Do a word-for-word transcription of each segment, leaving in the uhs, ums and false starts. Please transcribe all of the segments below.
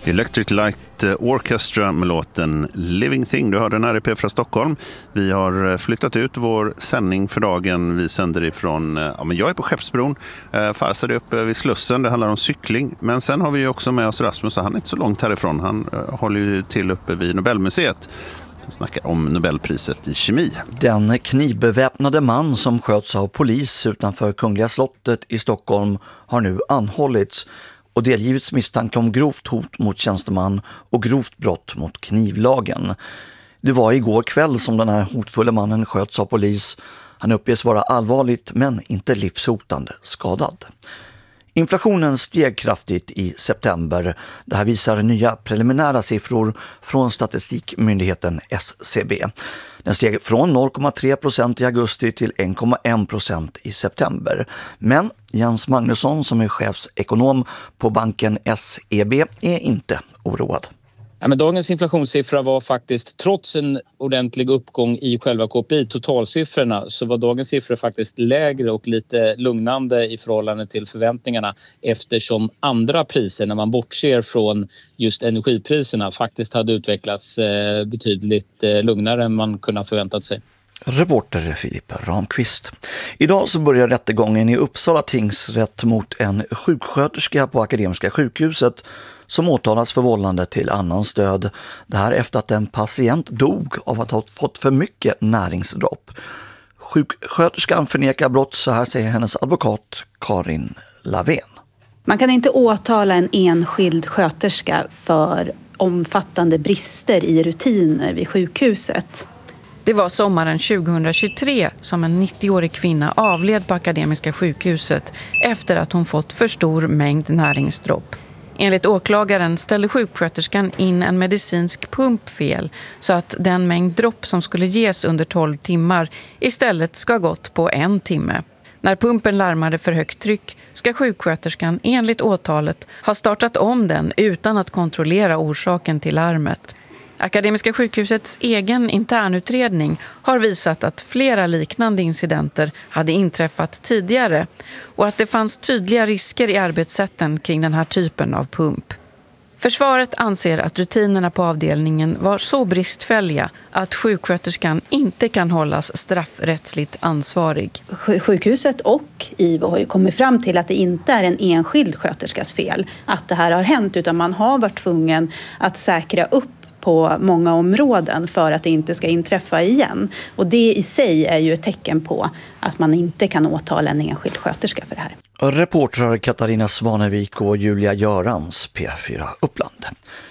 Electric Light Orchestra med låten Living Thing. Du hörde en R I P från Stockholm. Vi har flyttat ut vår sändning för dagen. Vi sänder ifrån, ja men jag är på Skeppsbron, Farsad är uppe vid Slussen, det handlar om cykling. Men sen har vi också med oss Rasmus, och han är inte så långt härifrån. Han håller ju till uppe vid Nobelmuseet. Han snackar om Nobelpriset i kemi. Den knivbeväpnade man som sköts av polis utanför Kungliga slottet i Stockholm har nu anhållits och delgivits misstanke om grovt hot mot tjänsteman och grovt brott mot knivlagen. Det var igår kväll som den här hotfulla mannen sköts av polis. Han uppges vara allvarligt men inte livshotande skadad. Inflationen steg kraftigt i september. Det här visar nya preliminära siffror från statistikmyndigheten S C B. Den steg från noll komma tre procent i augusti till en komma en procent i september. Men Jens Magnusson, som är chefsekonom på banken S E B, är inte oroad. Ja, men dagens inflationssiffra var faktiskt, trots en ordentlig uppgång i själva K P I, totalsiffrorna, så var dagens siffror faktiskt lägre och lite lugnande i förhållande till förväntningarna, eftersom andra priser, när man bortser från just energipriserna, faktiskt hade utvecklats eh, betydligt eh, lugnare än man kunde ha förväntat sig. Reporter Filip Ramqvist. Idag så börjar rättegången i Uppsala tingsrätt mot en sjuksköterska på Akademiska sjukhuset som åtalas för vållande till annan stöd. Det här efter att en patient dog av att ha fått för mycket näringsdropp. Sjuksköterskan förnekar brott, så här säger hennes advokat Karin Lavén. Man kan inte åtala en enskild sköterska för omfattande brister i rutiner vid sjukhuset. Det var sommaren tjugohundratjugotre som en nittioårig kvinna avled på Akademiska sjukhuset efter att hon fått för stor mängd näringsdropp. Enligt åklagaren ställde sjuksköterskan in en medicinsk pump fel så att den mängd dropp som skulle ges under tolv timmar istället ska ha gått på en timme. När pumpen larmade för högt tryck ska sjuksköterskan enligt åtalet ha startat om den utan att kontrollera orsaken till larmet. Akademiska sjukhusets egen internutredning har visat att flera liknande incidenter hade inträffat tidigare och att det fanns tydliga risker i arbetssätten kring den här typen av pump. Försvaret anser att rutinerna på avdelningen var så bristfälliga att sjuksköterskan inte kan hållas straffrättsligt ansvarig. Sjukhuset och I V O har ju kommit fram till att det inte är en enskild sköterskas fel att det här har hänt, utan man har varit tvungen att säkra upp på många områden för att det inte ska inträffa igen. Och det i sig är ju ett tecken på att man inte kan åtala en enskild sköterska för det här. Reportrar Katarina Svanevik och Julia Görans, P fyra Uppland.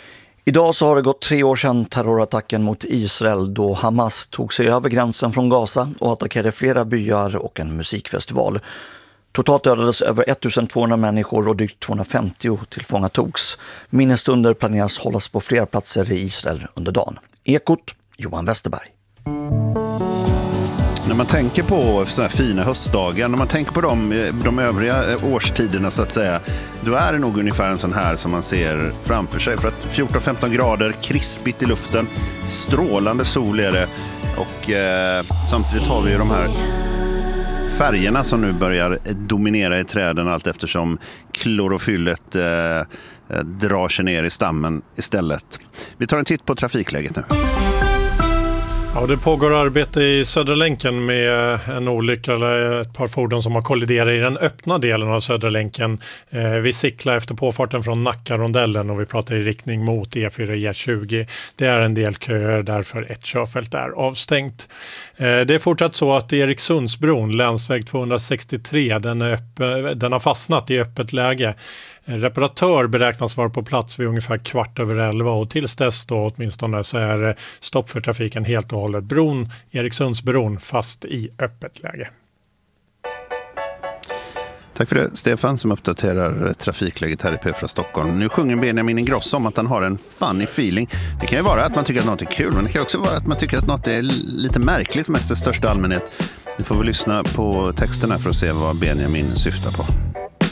Idag så har det gått tre år sedan terrorattacken mot Israel då Hamas tog sig över gränsen från Gaza och attackerade flera byar och en musikfestival. Totalt dödades över ettusentvåhundra människor och drygt tvåhundrafemtio tillfångatogs. Minnesstunder planeras hållas på flera platser i Israel under dagen. Ekot, Johan Westerberg. När man tänker på så här fina höstdagar, när man tänker på de, de övriga årstiderna så att säga, då är det nog ungefär en sån här som man ser framför sig. För att fjorton femton grader, krispigt i luften, strålande sol är det, och eh, samtidigt har vi ju de här färgerna som nu börjar dominera i träden allt eftersom klorofyllet eh, drar sig ner i stammen istället. Vi tar en titt på trafikläget nu. Ja, det pågår arbete i Södra länken med en olycka eller ett par fordon som har kolliderat i den öppna delen av Södra länken. Eh, vi cyklar efter påfarten från Nackarondellen och vi pratar i riktning mot E fyra E tjugo. Det är en del köer, därför ett körfält är avstängt. Eh, det är fortsatt så att Eriksundsbron, länsväg tvåhundrasextiotre, den, är öpp- den har fastnat i öppet läge. En reparatör beräknas vara på plats vid ungefär kvart över elva och tills dess då åtminstone så är stopp för trafiken helt och hållet. Bron, Eriksundsbron, fast i öppet läge. Tack för det, Stefan, som uppdaterar trafikläget här i P fyra Stockholm. Nu sjunger Benjamin Ingrosso om att han har en funny feeling. Det kan ju vara att man tycker att något är kul, men det kan också vara att man tycker att något är lite märkligt mest i största allmänhet. Vi får väl lyssna på texterna för att se vad Benjamin syftar på.